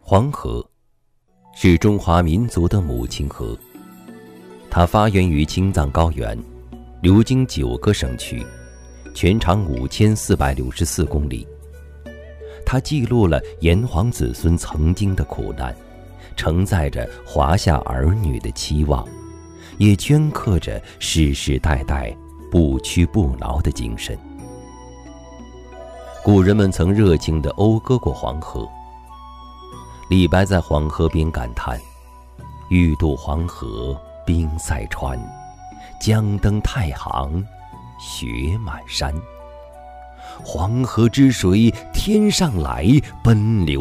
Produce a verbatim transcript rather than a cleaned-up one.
黄河是中华民族的母亲河，它发源于青藏高原，流经九个省区，全长五千四百六十四公里。它记录了炎黄子孙曾经的苦难，承载着华夏儿女的期望，也镌刻着世世代代不屈不挠的精神。古人们曾热情地讴歌过黄河。李白在黄河边感叹：欲渡黄河冰塞川，将登太行雪满山。黄河之水天上来，奔流